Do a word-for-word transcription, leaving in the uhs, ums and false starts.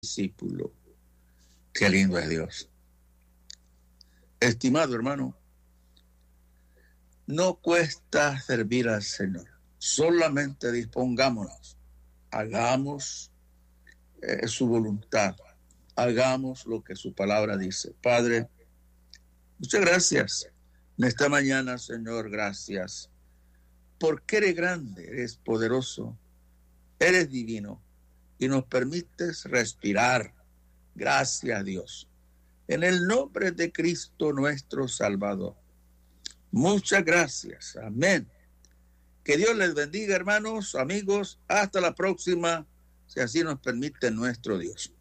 discípulo. Qué lindo es Dios. Estimado hermano, no cuesta servir al Señor. Solamente dispongámonos. Hagamos eh, su voluntad. Hagamos lo que su palabra dice. Padre, muchas gracias. En esta mañana, Señor, gracias. Porque eres grande, eres poderoso, eres divino y nos permites respirar. Gracias, Dios. En el nombre de Cristo nuestro Salvador. Muchas gracias. Amén. Que Dios les bendiga, hermanos, amigos. Hasta la próxima, si así nos permite nuestro Dios.